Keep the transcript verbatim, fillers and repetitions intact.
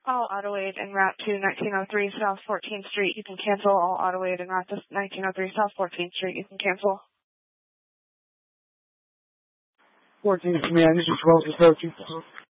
All auto aid en route to nineteen oh three South fourteenth Street. You can cancel. All auto aid en route to nineteen oh three South fourteenth Street. You can cancel. fourteenth, man, this is twelve approaching.